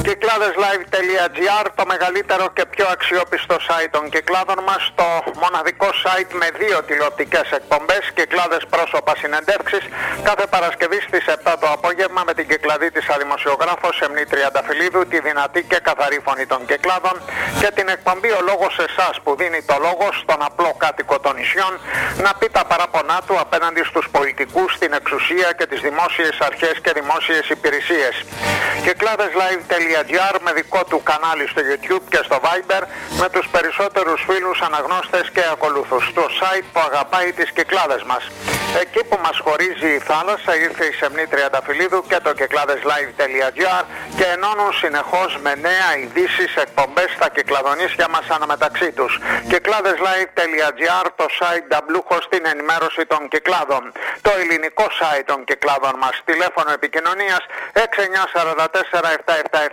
Κυκλάδεσlive.gr, το μεγαλύτερο και πιο αξιόπιστο site των κυκλάδων μας, το μοναδικό site με 2 τηλεοπτικές εκπομπές, Κυκλάδες πρόσωπα συνεντεύξεις, κάθε Παρασκευή στις 7 το απόγευμα με την κυκλαδίτισσα δημοσιογράφο Σεμνή Τριανταφυλλίδου, τη δυνατή και καθαρή φωνή των κυκλάδων, και την εκπομπή «Ο λόγος εσάς» που δίνει το λόγο στον απλό κάτοικο των νησιών να πει τα παράπονά του απέναντι στους πολιτικούς, την εξουσία και τις δημόσιες αρχές και δημόσιες υπηρεσίες. Κυκλάδεσlive.gr με δικό του κανάλι στο YouTube και στο Viber, με τους περισσότερους φίλους, αναγνώστες και ακολούθους. Το site που αγαπάει τις Κυκλάδες μας. Εκεί που μας χωρίζει η θάλασσα ήρθε η Σεμνή Τριανταφυλλίδου και το Κυκλάδεσlive.gr και ενώνουν συνεχώς με νέα ειδήσεις εκπομπές στα κυκλαδονήσια μας αναμεταξύ τους. Κυκλάδεσlive.gr, το site νταμπλούχο στην ενημέρωση των κυκλάδων. Το ελληνικό site των κυκλάδων μας. Τηλέφωνο επικοινωνίας 6944 777